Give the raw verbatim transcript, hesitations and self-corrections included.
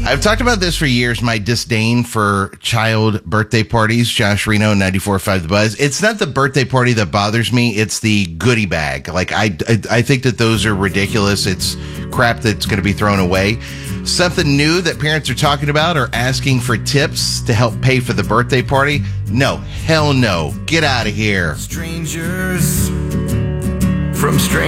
I've talked about this for years, my disdain for child birthday parties. Josh Reno, ninety-four point five The Buzz. It's not the birthday party that bothers me. It's the goodie bag. Like, I, I, I think that those are ridiculous. It's crap that's going to be thrown away. Something new that parents are talking about are asking for tips to help pay for the birthday party. No, hell no. Get out of here. Strangers from strangers.